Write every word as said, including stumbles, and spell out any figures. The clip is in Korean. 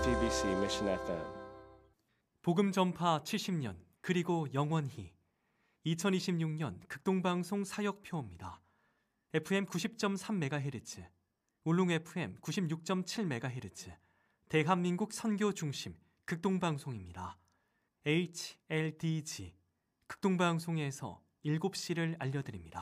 씨비씨 Mission 에프엠. 복음 전파 칠십 년 그리고 영원히 이천이십육 년 극동방송 사역표입니다. 에프엠 구십 점 삼 메가헤르츠, 울릉 에프엠 구십육 점 칠 메가헤르츠, 대한민국 선교 중심 극동방송입니다. 에이치엘디지 극동방송에서 일곱 시를 알려드립니다.